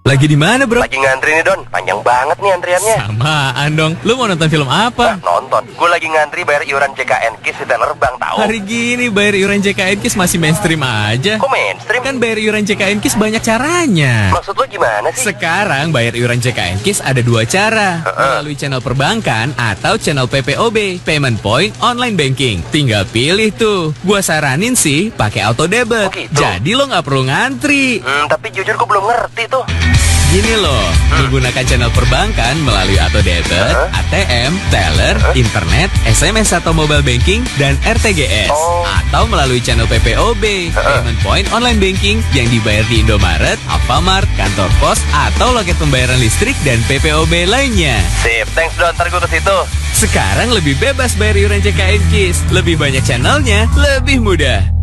Lagi di mana, bro? Lagi ngantri nih, Don. Panjang banget nih antriannya. Samaan dong. Lu mau nonton film apa? Nonton. Gue lagi ngantri bayar iuran JKN KIS di Tanah Abang, tahu. Hari gini bayar iuran JKN KIS masih mainstream aja. Kok mainstream? Kan bayar iuran JKN KIS banyak caranya. Maksud lu gimana sih? Sekarang bayar iuran JKN KIS ada dua cara. Melalui channel perbankan atau channel PPOB, Payment Point Online Banking. Tinggal pilih tuh. Gua saranin sih pakai auto debit. Gitu. Jadi lo nggak perlu ngantri. Tapi jujur gue belum ngerti tuh. Gini loh, menggunakan channel perbankan melalui auto debit, ATM, teller, internet, SMS atau mobile banking, dan RTGS. Atau melalui channel PPOB, Payment Point Online Banking yang dibayar di Indomaret, Alfamart, kantor pos, atau loket pembayaran listrik dan PPOB lainnya. Sip, thanks Don, ntar gue ke situ. Sekarang lebih bebas bayar iuran JKN KIS, lebih banyak channelnya, lebih mudah.